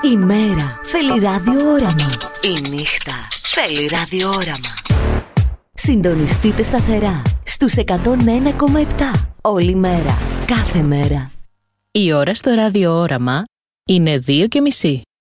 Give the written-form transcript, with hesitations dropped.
Η μέρα θέλει ραδιόραμα. Η νύχτα θέλει ραδιόραμα. Συντονιστείτε σταθερά στους 101,7 όλη μέρα, κάθε μέρα. Η ώρα στο ραδιόραμα είναι 2:30.